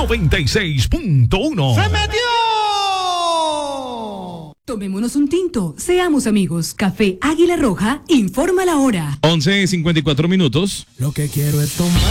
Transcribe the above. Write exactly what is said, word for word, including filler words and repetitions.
noventa y seis punto uno. ¡Se metió! Tomémonos un tinto, seamos amigos. Café Águila Roja, informa la hora. once cincuenta y cuatro minutos. Lo que quiero es tomar.